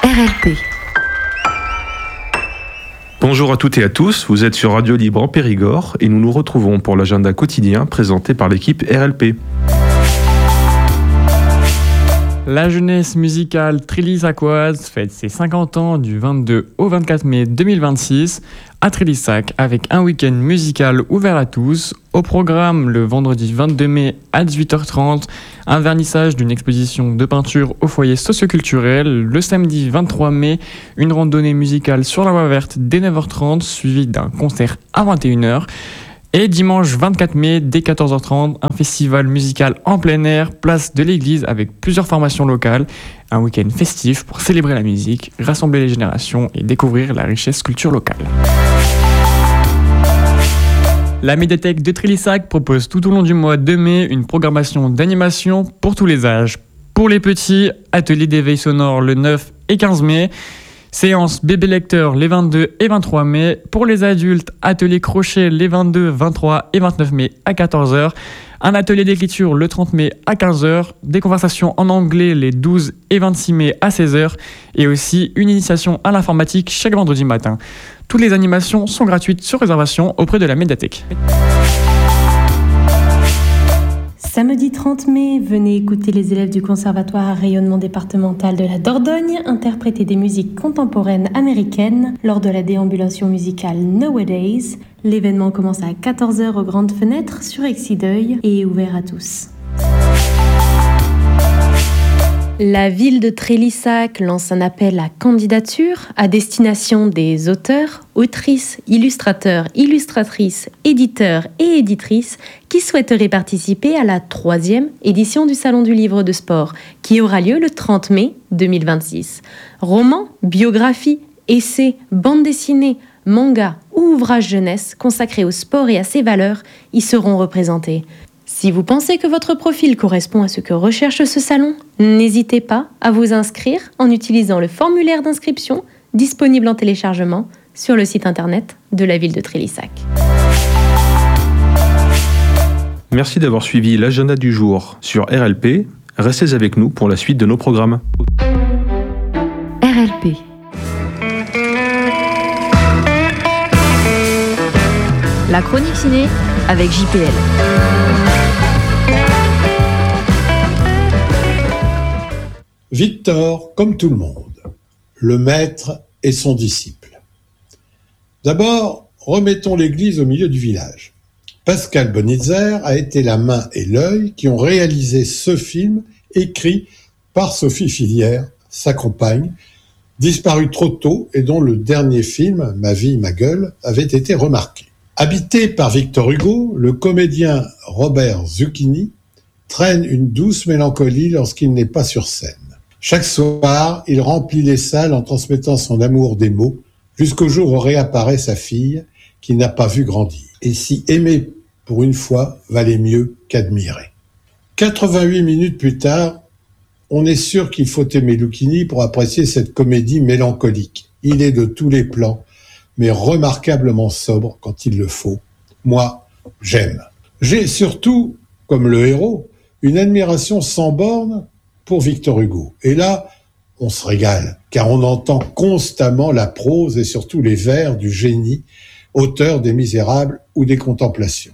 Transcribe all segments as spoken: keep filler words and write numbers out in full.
R L P. Bonjour à toutes et à tous, vous êtes sur Radio Libre en Périgord et nous nous retrouvons pour l'agenda quotidien présenté par l'équipe R L P. La jeunesse musicale Trélissacoise fête ses cinquante ans du vingt-deux au vingt-quatre mai deux mille vingt-six à Trélissac avec un week-end musical ouvert à tous. Au programme, le vendredi vingt-deux mai à dix-huit heures trente, un vernissage d'une exposition de peinture au foyer socioculturel. Le samedi vingt-trois mai, une randonnée musicale sur la voie verte dès neuf heures trente, suivie d'un concert à vingt et une heures. Et dimanche vingt-quatre mai, dès quatorze heures trente, un festival musical en plein air, place de l'église avec plusieurs formations locales. Un week-end festif pour célébrer la musique, rassembler les générations et découvrir la richesse culture locale. La médiathèque de Trélissac propose tout au long du mois de mai une programmation d'animation pour tous les âges. Pour les petits, atelier d'éveil sonore le neuf et quinze mai. Séance bébé lecteur les vingt-deux et vingt-trois mai. Pour les adultes, atelier crochet les vingt-deux, vingt-trois et vingt-neuf mai à quatorze heures. Un atelier d'écriture le trente mai à quinze heures. Des conversations en anglais les douze et vingt-six mai à seize heures. Et aussi une initiation à l'informatique chaque vendredi matin. Toutes les animations sont gratuites sur réservation auprès de la médiathèque. Samedi trente mai, venez écouter les élèves du Conservatoire à rayonnement départemental de la Dordogne interpréter des musiques contemporaines américaines lors de la déambulation musicale Nowadays. L'événement commence à quatorze heures aux grandes fenêtres sur Exideuil et est ouvert à tous. La ville de Trélissac lance un appel à candidature à destination des auteurs, autrices, illustrateurs, illustratrices, éditeurs et éditrices qui souhaiteraient participer à la troisième édition du Salon du Livre de Sport qui aura lieu le trente mai deux mille vingt-six. Romans, biographies, essais, bandes dessinées, mangas ou ouvrages jeunesse consacrés au sport et à ses valeurs y seront représentés. Si vous pensez que votre profil correspond à ce que recherche ce salon, n'hésitez pas à vous inscrire en utilisant le formulaire d'inscription disponible en téléchargement sur le site internet de la ville de Trélissac. Merci d'avoir suivi l'agenda du jour sur R L P. Restez avec nous pour la suite de nos programmes. R L P. La chronique ciné avec J P L. Victor, comme tout le monde, le maître et son disciple. D'abord, remettons l'église au milieu du village. Pascal Bonitzer a été la main et l'œil qui ont réalisé ce film écrit par Sophie Filière, sa compagne, disparue trop tôt et dont le dernier film, Ma vie, ma gueule, avait été remarqué. Habité par Victor Hugo, le comédien Robert Zucchini traîne une douce mélancolie lorsqu'il n'est pas sur scène. Chaque soir, il remplit les salles en transmettant son amour des mots, jusqu'au jour où réapparaît sa fille, qu'il n'a pas vu grandir. Et si aimer pour une fois valait mieux qu'admirer. quatre-vingt-huit minutes plus tard, on est sûr qu'il faut aimer Lucchini pour apprécier cette comédie mélancolique. Il est de tous les plans, mais remarquablement sobre quand il le faut. Moi, j'aime. J'ai surtout, comme le héros, une admiration sans borne pour Victor Hugo. Et là, on se régale, car on entend constamment la prose et surtout les vers du génie, auteur des Misérables ou des Contemplations.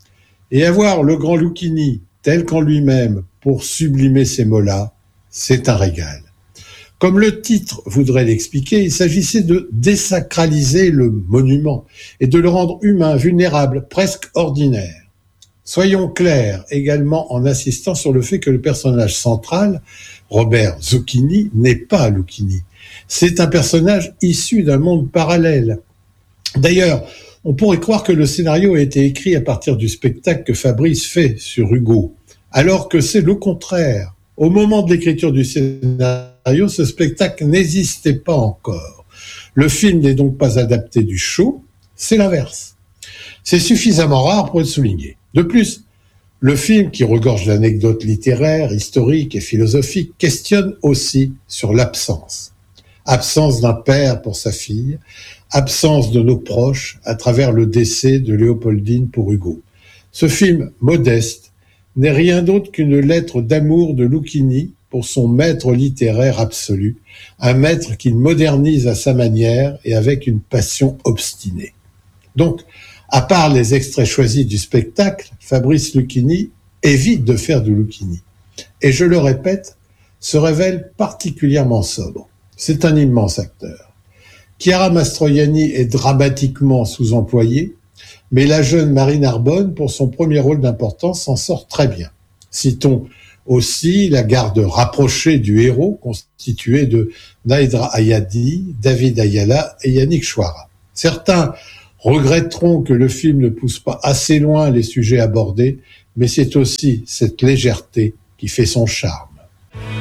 Et avoir le grand Lucchini tel qu'en lui-même pour sublimer ces mots-là, c'est un régal. Comme le titre voudrait l'expliquer, il s'agissait de désacraliser le monument et de le rendre humain, vulnérable, presque ordinaire. Soyons clairs également en insistant sur le fait que le personnage central, Robert Zucchini, n'est pas Lucchini. C'est un personnage issu d'un monde parallèle. D'ailleurs, on pourrait croire que le scénario a été écrit à partir du spectacle que Fabrice fait sur Hugo, alors que c'est le contraire. Au moment de l'écriture du scénario, ce spectacle n'existait pas encore. Le film n'est donc pas adapté du show, c'est l'inverse. C'est suffisamment rare pour le souligner. De plus, le film, qui regorge d'anecdotes littéraires, historiques et philosophiques, questionne aussi sur l'absence. Absence d'un père pour sa fille, absence de nos proches à travers le décès de Léopoldine pour Hugo. Ce film modeste n'est rien d'autre qu'une lettre d'amour de Lucchini pour son maître littéraire absolu, un maître qu'il modernise à sa manière et avec une passion obstinée. Donc, à part les extraits choisis du spectacle, Fabrice Lucchini évite de faire du Lucchini. Et je le répète, se révèle particulièrement sobre. C'est un immense acteur. Chiara Mastroianni est dramatiquement sous-employée, mais la jeune Marie Narbonne, pour son premier rôle d'importance, s'en sort très bien. Citons aussi la garde rapprochée du héros, constituée de Naïdra Ayadi, David Ayala et Yannick Chouara. Certains regretteront que le film ne pousse pas assez loin les sujets abordés, mais c'est aussi cette légèreté qui fait son charme.